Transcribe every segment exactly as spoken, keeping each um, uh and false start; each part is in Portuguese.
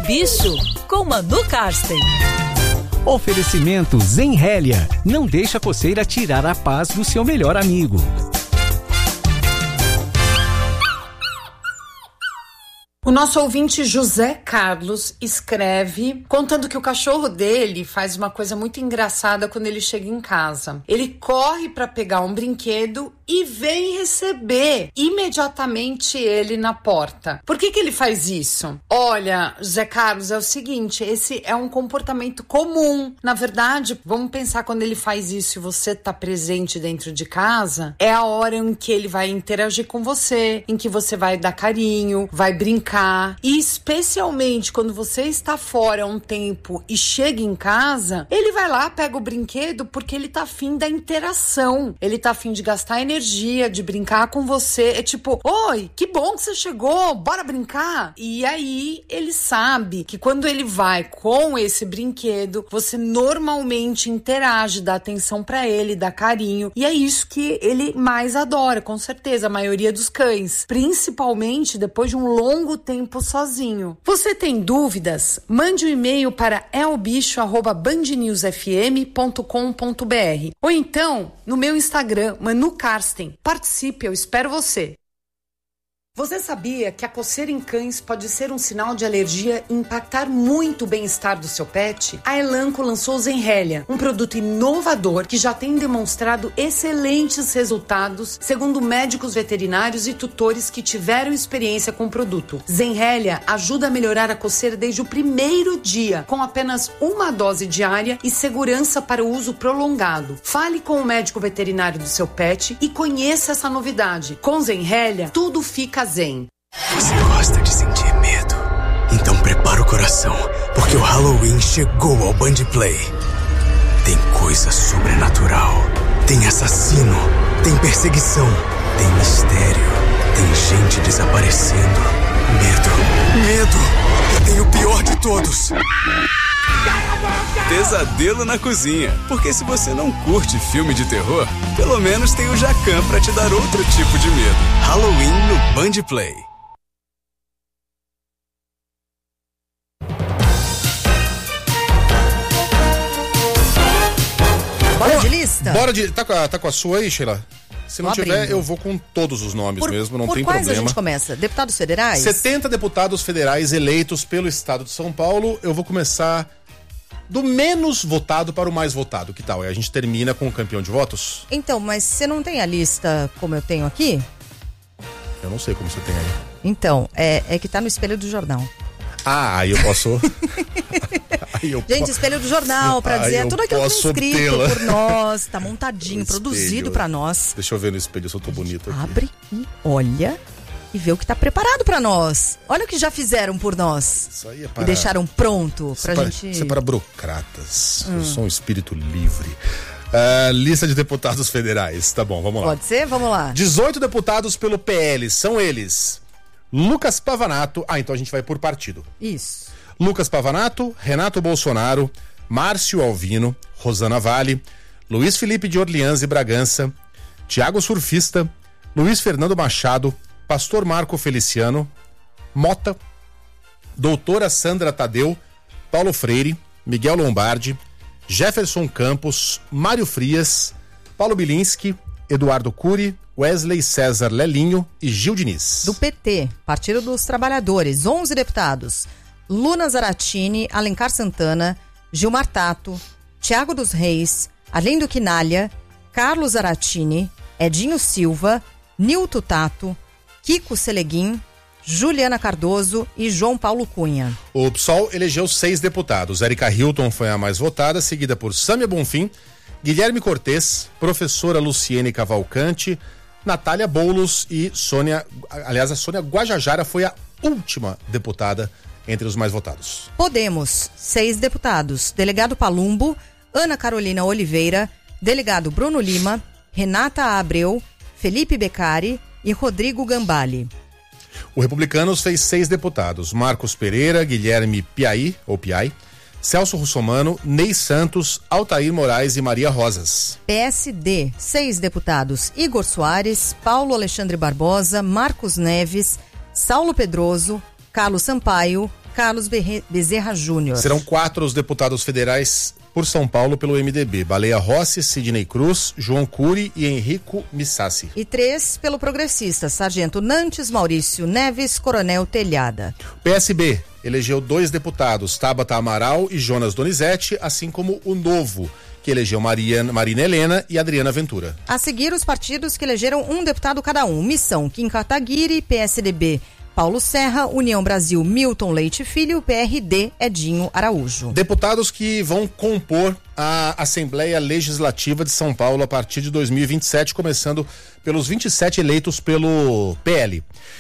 Bicho, com Manu Karsten. Oferecimento Zenrélia. Não deixa a coceira tirar a paz do seu melhor amigo. O nosso ouvinte José Carlos escreve contando que o cachorro dele faz uma coisa muito engraçada quando ele chega em casa. Ele corre para pegar um brinquedo e vem receber imediatamente ele na porta. Por que que ele faz isso? Olha, José Carlos, é o seguinte, esse é um comportamento comum. Na verdade, vamos pensar quando ele faz isso e você tá presente dentro de casa, é a hora em que ele vai interagir com você, em que você vai dar carinho, vai brincar. E especialmente quando você está fora um tempo e chega em casa, ele vai lá, pega o brinquedo porque ele tá afim da interação. Ele tá afim de gastar energia, de brincar com você. É tipo, oi, que bom que você chegou, bora brincar. E aí ele sabe que quando ele vai com esse brinquedo, você normalmente interage, dá atenção pra ele, dá carinho. E é isso que ele mais adora, com certeza, a maioria dos cães. Principalmente depois de um longo tempo sozinho. Você tem dúvidas? Mande um e-mail para elbicho arroba band news f m ponto com ponto b r ou então no meu Instagram, Manu Karsten. Participe, eu espero você. Você sabia que a coceira em cães pode ser um sinal de alergia e impactar muito o bem-estar do seu pet? A Elanco lançou o Zenrélia, um produto inovador que já tem demonstrado excelentes resultados, segundo médicos veterinários e tutores que tiveram experiência com o produto. Zenrélia ajuda a melhorar a coceira desde o primeiro dia, com apenas uma dose diária e segurança para o uso prolongado. Fale com o médico veterinário do seu pet e conheça essa novidade. Com Zenrélia, tudo fica zen. Você gosta de sentir medo? Então prepara o coração, porque o Halloween chegou ao Band Play. Tem coisa sobrenatural, tem assassino, tem perseguição, tem mistério, tem gente desaparecendo. Medo, medo, e tem o pior de todos. Pesadelo na cozinha, porque se você não curte filme de terror, pelo menos tem o Jacan pra te dar outro tipo de medo. Halloween no Band Play. Bora de lista? Bora de... Tá com a, tá com a sua aí, Sheila? Se não Tô tiver, abrindo. eu vou com todos os nomes por, mesmo, não por tem quais problema. A gente começa? Deputados federais? setenta deputados federais eleitos pelo estado de São Paulo. Eu vou começar do menos votado para o mais votado. Que tal? E a gente termina com o campeão de votos? Então, mas você não tem a lista como eu tenho aqui? Eu não sei como você tem aí. Então, é, é que tá no espelho do jornal. Ah, aí eu posso... aí eu Gente, po... espelho do jornal, pra aí dizer tudo aquilo que é escrito tê-la. por nós, tá montadinho, produzido pra nós. Deixa eu ver no espelho se eu tô bonito aqui. Abre e olha e vê o que tá preparado pra nós. Olha o que já fizeram por nós. Isso aí é para... E deixaram pronto pra isso gente... Para, isso é para burocratas. Hum. Eu sou um espírito livre. Uh, lista de deputados federais. Tá bom, vamos lá. Pode ser? Vamos lá. dezoito deputados pelo P L. São eles: Lucas Pavanato. Ah, então a gente vai por partido. Isso. Lucas Pavanato, Renato Bolsonaro, Márcio Alvino, Rosana Vale, Luiz Felipe de Orleans e Bragança, Tiago Surfista, Luiz Fernando Machado, Pastor Marco Feliciano, Mota, Doutora Sandra Tadeu, Paulo Freire, Miguel Lombardi, Jefferson Campos, Mário Frias, Paulo Bilinski, Eduardo Cury, Wesley César Lelinho e Gil Diniz. Do P T, Partido dos Trabalhadores, onze deputados: Luna Zaratini, Alencar Santana, Gilmar Tato, Tiago dos Reis, Arlindo Quinalha, Carlos Zaratini, Edinho Silva, Nilton Tato, Kiko Seleguin, Juliana Cardoso e João Paulo Cunha. O P SOL elegeu seis deputados. Érica Hilton foi a mais votada, seguida por Sâmia Bonfim, Guilherme Cortez, professora Luciene Cavalcante, Natália Boulos e Sônia... Aliás, a Sônia Guajajara foi a última deputada entre os mais votados. Podemos, seis deputados: Delegado Palumbo, Ana Carolina Oliveira, Delegado Bruno Lima, Renata Abreu, Felipe Beccari e Rodrigo Gambale. O Republicanos fez seis deputados: Marcos Pereira, Guilherme Piai, ou Piai, Celso Russomano, Ney Santos, Altair Moraes e Maria Rosas. P S D, seis deputados: Igor Soares, Paulo Alexandre Barbosa, Marcos Neves, Saulo Pedroso, Carlos Sampaio, Carlos Bezerra Júnior. Serão quatro os deputados federais por São Paulo pelo M D B. Baleia Rossi, Sidney Cruz, João Cury e Henrico Missassi. E três pelo Progressista, Sargento Nantes, Maurício Neves, Coronel Telhada. P S B elegeu dois deputados, Tabata Amaral e Jonas Donizete, assim como o Novo, que elegeu Mariana, Marina Helena e Adriana Ventura. A seguir, os partidos que elegeram um deputado cada um. Missão, Kim Kataguiri, P S D B, Paulo Serra, União Brasil, Milton Leite Filho, P R D, Edinho Araújo. Deputados que vão compor a Assembleia Legislativa de São Paulo a partir de dois mil e vinte e sete, começando pelos vinte e sete eleitos pelo P L.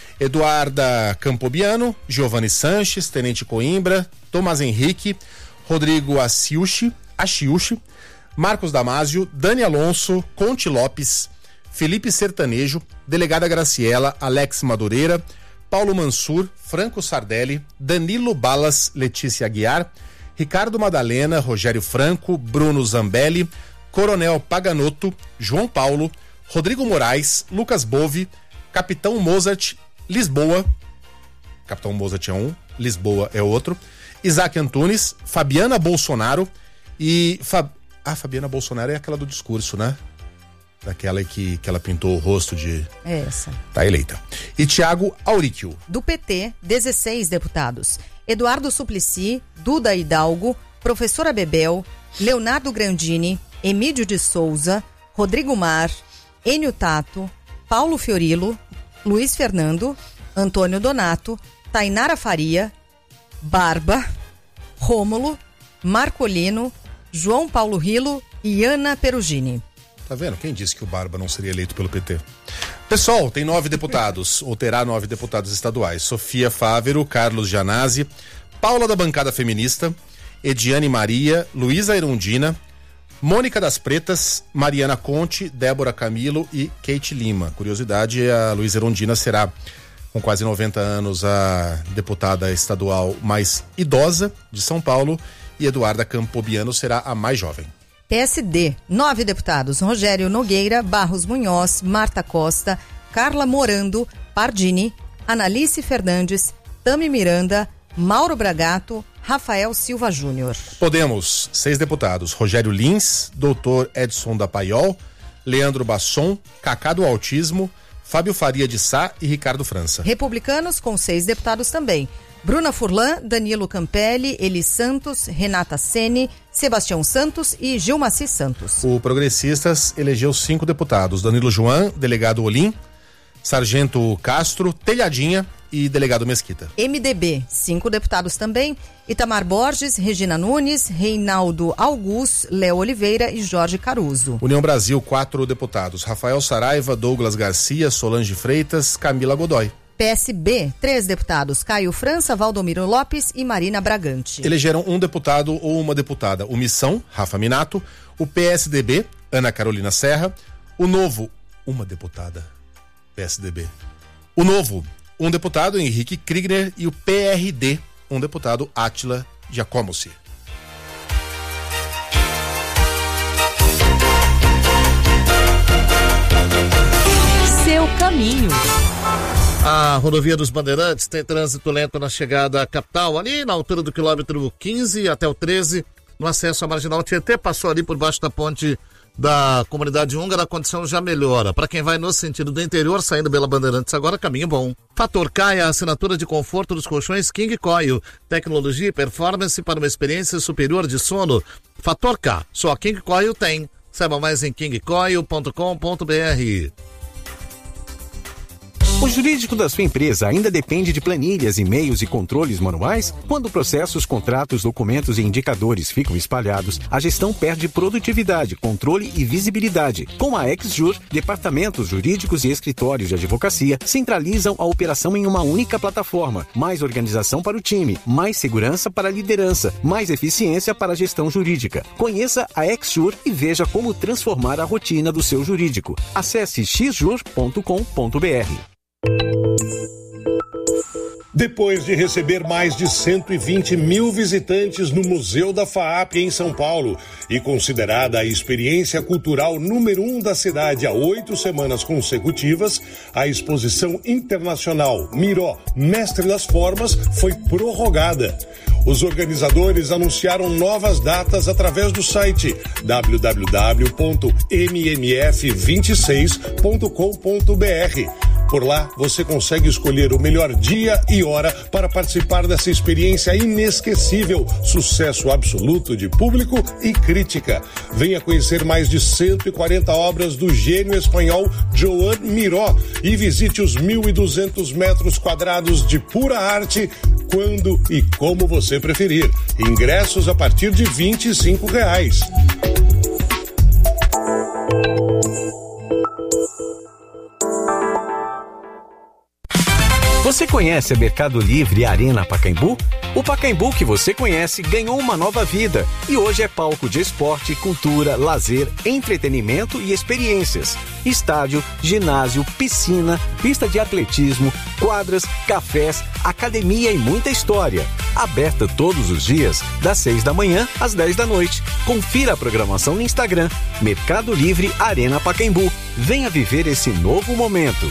Eduarda Campobiano, Giovanni Sanches, Tenente Coimbra, Tomás Henrique, Rodrigo Aciuchi, Achiuchi, Marcos Damásio, Dani Alonso, Conte Lopes, Felipe Sertanejo, Delegada Graciela, Alex Madureira, Paulo Mansur, Franco Sardelli, Danilo Balas, Letícia Aguiar, Ricardo Madalena, Rogério Franco, Bruno Zambelli, Coronel Paganotto, João Paulo, Rodrigo Moraes, Lucas Bove, Capitão Mozart, Lisboa, Capitão Mozart é um, Lisboa é outro, Isaac Antunes, Fabiana Bolsonaro e... Fab... Ah, Fabiana Bolsonaro é aquela do discurso, né? Daquela que, que ela pintou o rosto de... É essa. Tá eleita. E Tiago Auríquio. Do P T, dezesseis deputados. Eduardo Suplicy, Duda Hidalgo, Professora Bebel, Leonardo Grandini, Emídio de Souza, Rodrigo Mar, Enio Tato, Paulo Fiorilo, Luiz Fernando, Antônio Donato, Tainara Faria, Barba, Rômulo, Marcolino, João Paulo Rilo e Ana Perugini. Tá vendo? Quem disse que o Barba não seria eleito pelo P T? Pessoal, tem nove deputados, ou terá nove deputados estaduais. Sofia Fávero, Carlos Janazzi, Paula da bancada feminista, Ediane Maria, Luísa Erundina, Mônica das Pretas, Mariana Conte, Débora Camilo e Kate Lima. Curiosidade, a Luísa Erundina será, com quase noventa anos, a deputada estadual mais idosa de São Paulo e Eduarda Campobiano será a mais jovem. P S D, nove deputados, Rogério Nogueira, Barros Munhoz, Marta Costa, Carla Morando, Pardini, Analice Fernandes, Tami Miranda, Mauro Bragato, Rafael Silva Júnior. Podemos, seis deputados, Rogério Lins, doutor Edson da Paiol, Leandro Basson, Cacá do Autismo, Fábio Faria de Sá e Ricardo França. Republicanos com seis deputados também. Bruna Furlan, Danilo Campelli, Eli Santos, Renata Sene, Sebastião Santos e Gilmaci Santos. O Progressistas elegeu cinco deputados, Danilo João, delegado Olim, Sargento Castro, Telhadinha e delegado Mesquita. M D B, cinco deputados também, Itamar Borges, Regina Nunes, Reinaldo Augusto, Léo Oliveira e Jorge Caruso. União Brasil, quatro deputados, Rafael Saraiva, Douglas Garcia, Solange Freitas, Camila Godoy. P S B, três deputados, Caio França, Valdomiro Lopes e Marina Bragante. Elegeram um deputado ou uma deputada, o Missão, Rafa Minato, o P S D B, Ana Carolina Serra, o Novo, uma deputada, P S D B, o Novo, um deputado, Henrique Kriegner, e o P R D, um deputado, Átila Giacomosi. Seu caminho. A rodovia dos Bandeirantes tem trânsito lento na chegada à capital, ali na altura do quilômetro quinze até o treze, no acesso à Marginal Tietê, passou ali por baixo da ponte da Comunidade Húngara, a condição já melhora. Para quem vai no sentido do interior, saindo pela Bandeirantes agora, caminho bom. Fator K é a assinatura de conforto dos colchões King Coil, tecnologia e performance para uma experiência superior de sono. Fator K, só a King Coil tem. Saiba mais em king coil ponto com ponto b r. O jurídico da sua empresa ainda depende de planilhas, e-mails e controles manuais? Quando processos, contratos, documentos e indicadores ficam espalhados, a gestão perde produtividade, controle e visibilidade. Com a XJur, departamentos jurídicos e escritórios de advocacia centralizam a operação em uma única plataforma. Mais organização para o time, mais segurança para a liderança, mais eficiência para a gestão jurídica. Conheça a XJur e veja como transformar a rotina do seu jurídico. Acesse x jur ponto com ponto b r. Depois de receber mais de cento e vinte mil visitantes no Museu da FAAP em São Paulo e considerada a experiência cultural número um da cidade há oito semanas consecutivas, a exposição internacional Miró, Mestre das Formas, foi prorrogada. Os organizadores anunciaram novas datas através do site w w w ponto m m f vinte e seis ponto com ponto b r. Por lá, você consegue escolher o melhor dia e hora para participar dessa experiência inesquecível, sucesso absoluto de público e crítica. Venha conhecer mais de cento e quarenta obras do gênio espanhol Joan Miró e visite os mil e duzentos metros quadrados de pura arte quando e como você preferir. Ingressos a partir de vinte e cinco reais. Você conhece a Mercado Livre Arena Pacaembu? O Pacaembu que você conhece ganhou uma nova vida e hoje é palco de esporte, cultura, lazer, entretenimento e experiências. Estádio, ginásio, piscina, pista de atletismo, quadras, cafés, academia e muita história. Aberta todos os dias, das seis da manhã às dez da noite. Confira a programação no Instagram, Mercado Livre Arena Pacaembu. Venha viver esse novo momento.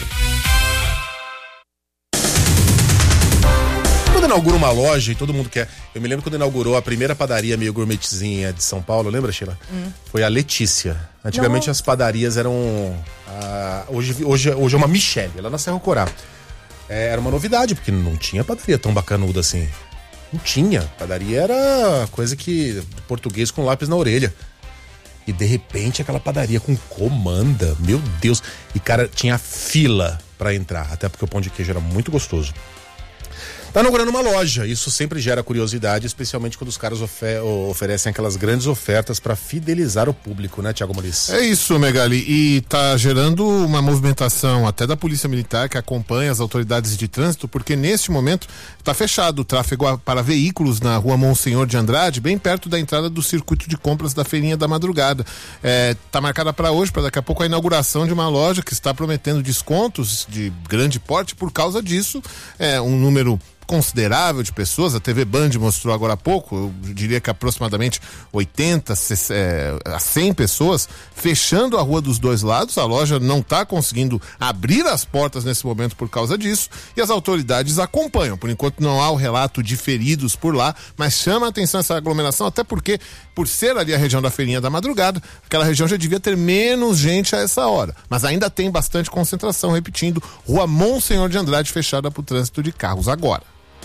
Quando inaugura uma loja e todo mundo quer... Eu me lembro quando inaugurou a primeira padaria meio gourmetzinha de São Paulo, lembra, Sheila? Hum. Foi a Letícia. Antigamente Nossa. As padarias eram... Ah, hoje, hoje, hoje é uma Michele, lá na Serra Corá. É, era uma novidade, porque não tinha padaria tão bacanuda assim. Não tinha. Padaria era coisa que... português com lápis na orelha. E de repente aquela padaria com comanda, meu Deus. E cara, tinha fila pra entrar, até porque o pão de queijo era muito gostoso. Tá inaugurando uma loja, isso sempre gera curiosidade, especialmente quando os caras ofe- oferecem aquelas grandes ofertas para fidelizar o público, né, Thiago Maurício? É isso, Megali, e tá gerando uma movimentação até da Polícia Militar que acompanha as autoridades de trânsito, porque neste momento tá fechado o tráfego para veículos na rua Monsenhor de Andrade, bem perto da entrada do circuito de compras da Feirinha da Madrugada. É, tá marcada para hoje, para daqui a pouco a inauguração de uma loja que está prometendo descontos de grande porte. Por causa disso, é um número considerável de pessoas, a T V Band mostrou agora há pouco, eu diria que aproximadamente oitenta a cem pessoas fechando a rua dos dois lados. A loja não está conseguindo abrir as portas nesse momento por causa disso e as autoridades acompanham. Por enquanto não há o relato de feridos por lá, mas chama a atenção essa aglomeração, até porque por ser ali a região da Feirinha da Madrugada, aquela região já devia ter menos gente a essa hora, mas ainda tem bastante concentração. Repetindo, rua Monsenhor de Andrade fechada para o trânsito de carros agora.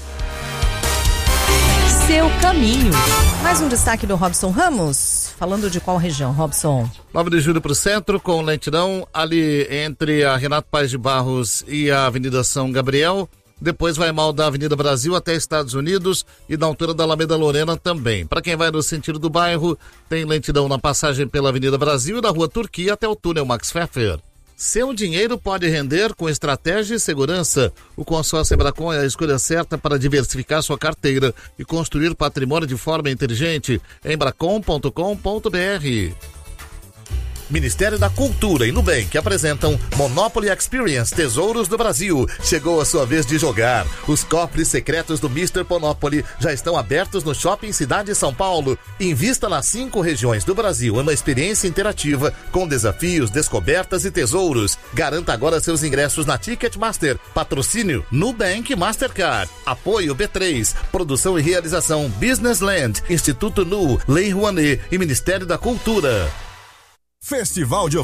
Seu caminho. Mais um destaque do Robson Ramos. Falando de qual região, Robson? nove de julho para o centro, com lentidão ali entre a Renato Paes de Barros e a Avenida São Gabriel. Depois vai mal da Avenida Brasil até Estados Unidos e da altura da Alameda Lorena também. Para quem vai no sentido do bairro, tem lentidão na passagem pela Avenida Brasil e da Rua Turquia até o túnel Max Pfeffer. Seu dinheiro pode render com estratégia e segurança. O consórcio Embracon é a escolha certa para diversificar sua carteira e construir patrimônio de forma inteligente. embracon ponto com ponto b r. Ministério da Cultura e Nubank apresentam Monopoly Experience Tesouros do Brasil. Chegou a sua vez de jogar. Os cofres secretos do mister Monopoly já estão abertos no Shopping Cidade São Paulo. Invista nas cinco regiões do Brasil em uma experiência interativa com desafios, descobertas e tesouros. Garanta agora seus ingressos na Ticketmaster. Patrocínio Nubank Mastercard. Apoio B três. Produção e realização Business Land, Instituto Nu, Lei Rouanet e Ministério da Cultura. Festival de